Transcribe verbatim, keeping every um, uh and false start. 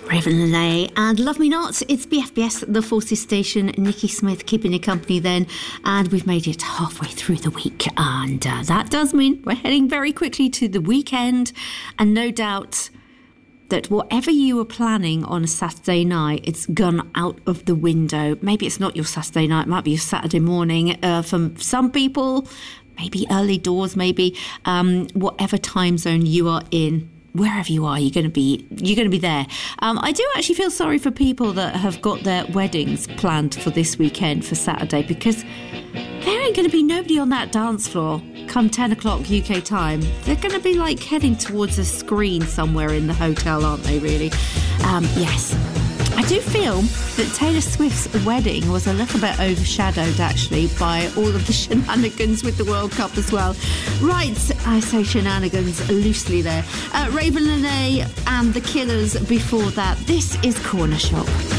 Raven Lene and Love Me Not. It's B F B S, the Forces Station. Nikki Smith keeping you company then. And we've made it halfway through the week. And uh, that does mean we're heading very quickly to the weekend. And no doubt that whatever you were planning on a Saturday night, it's gone out of the window. Maybe it's not your Saturday night. It might be your Saturday morning. Uh, for some people, maybe early doors, maybe um, whatever time zone you are in. Wherever you are, you're going to be you're going to be there. Um, I do actually feel sorry for people that have got their weddings planned for this weekend, for Saturday, because there ain't going to be nobody on that dance floor come ten o'clock U K time. They're going to be like heading towards a screen somewhere in the hotel, aren't they, really? Um, yes. I do feel that Taylor Swift's wedding was a little bit overshadowed, actually, by all of the shenanigans with the World Cup as well. Right, I say shenanigans loosely there. Uh, Raven Lene and The Killers before that. This is Corner Shop.